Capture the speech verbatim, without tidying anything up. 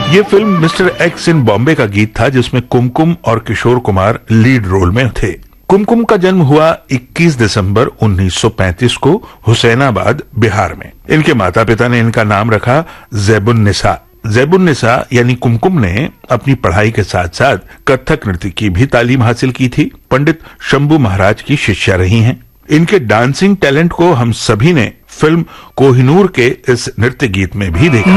ये film mister x इन बॉम्बे का गीत था, जिसमें कुमकुम और किशोर कुमार लीड रोल में थे। कुमकुम का जन्म हुआ इक्कीस दिसंबर उन्नीस सौ पैंतीस को हुसैनाबाद, बिहार में। इनके माता पिता ने इनका नाम रखा ज़ैबुन्निसा। ज़ैबुन्निसा यानी कुमकुम ने अपनी पढ़ाई के साथ साथ कथक नृत्य की भी तालीम हासिल की थी। पंडित शंभू महाराज की शिष्या रही हैं। इनके डांसिंग टैलेंट को हम सभी ने फिल्म कोहिनूर के इस नृत्य गीत में भी देखा।